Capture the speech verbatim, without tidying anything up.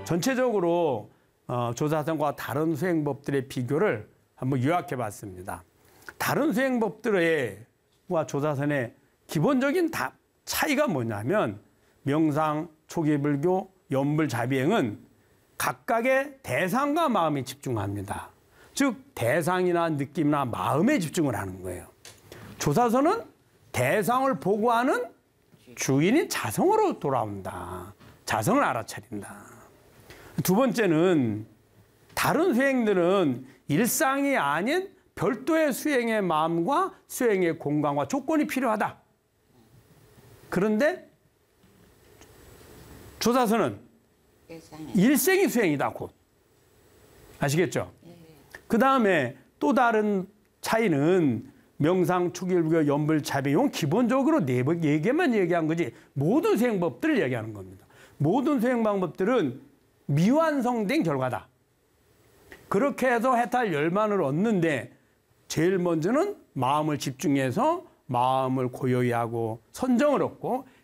전체적으로 어, 조사선과 다른 수행법들의 비교를 한번 요약해 봤습니다. 다른 수행법들과 조사선의 기본적인 다, 차이가 뭐냐면 명상, 초기불교, 연불자비행은 각각의 대상과 마음에 집중합니다. 즉 대상이나 느낌이나 마음에 집중을 하는 거예요. 조사선은 대상을 보고하는 주인인 자성으로 돌아온다. 자성을 알아차린다. 두 번째는 다른 수행들은 일상이 아닌 별도의 수행의 마음과 수행의 공간과 조건이 필요하다. 그런데 조사선은 일생이 수행이다. 곧. 아시겠죠? 그 다음에 또 다른 차이는 명상, 초기불교, 연불자비용 기본적으로 네 개만 얘기한 거지 모든 수행법들을 얘기하는 겁니다. 모든 수행 방법들은 미완성된 결과다. 그렇게 해서 해탈 열만을 얻는데 제일 먼저는 마음을 집중해서 마음을 고요히 하고 선정을 얻고